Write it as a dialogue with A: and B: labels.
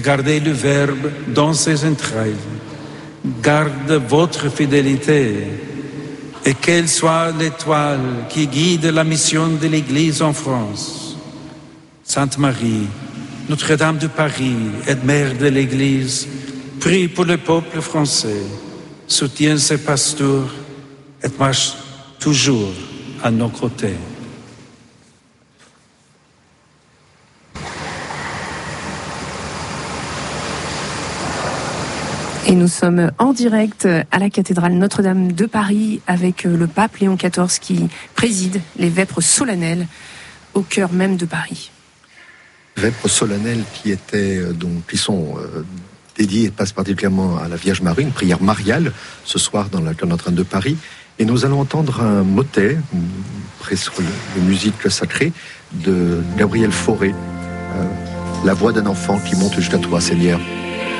A: Gardez le Verbe dans ses entrailles. Garde votre fidélité et qu'elle soit l'étoile qui guide la mission de l'Église en France. Sainte Marie, Notre-Dame de Paris et Mère de l'Église, prie pour le peuple français, soutiens ses pasteurs et marche toujours à nos côtés.
B: Et nous sommes en direct à la cathédrale Notre-Dame de Paris avec le pape Léon XIV qui préside les vêpres solennelles au cœur même de Paris.
C: Vêpres solennelles qui sont dédiées et passent particulièrement à la Vierge Marie, une prière mariale ce soir dans la Notre-Dame de Paris. Et nous allons entendre un motet, presque une musique sacrée, de Gabriel Fauré, la voix d'un enfant qui monte jusqu'à toi, Seigneur.